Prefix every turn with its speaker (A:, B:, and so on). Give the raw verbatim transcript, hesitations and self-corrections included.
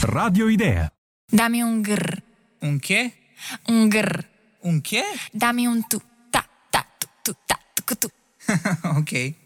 A: Radio Idea.
B: Dammi un grr.
C: Un che?
B: Un grr.
C: Un che?
B: Dammi un tu. Ta, ta, tu, tu, ta, tu, tu.
C: Ok.